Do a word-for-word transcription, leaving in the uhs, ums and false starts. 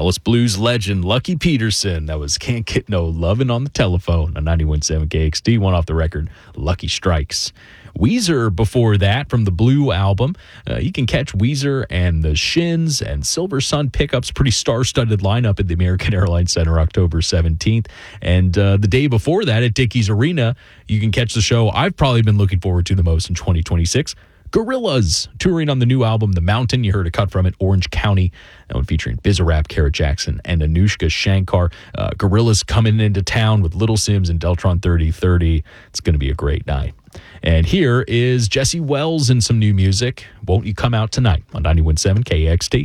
Dallas Blues legend Lucky Peterson. That was Can't Get No Lovin' on the Telephone on ninety-one point seven K X D. One off the record, Lucky Strikes. Weezer before that from the Blue album. Uh, you can catch Weezer and the Shins and Silver Sun Pickups. Pretty star-studded lineup at the American Airlines Center October seventeenth. And uh, the day before that at Dickies Arena, you can catch the show I've probably been looking forward to the most in twenty twenty-six. Gorillaz touring on the new album, The Mountain. You heard a cut from it, Orange County. That one featuring Bizarrap, Carrot Jackson, and Anushka Shankar. Uh, Gorillaz coming into town with Little Sims and Deltron thirty thirty. It's going to be a great night. And here is Jesse Wells and some new music. Won't You Come Out Tonight on ninety-one point seven K X T.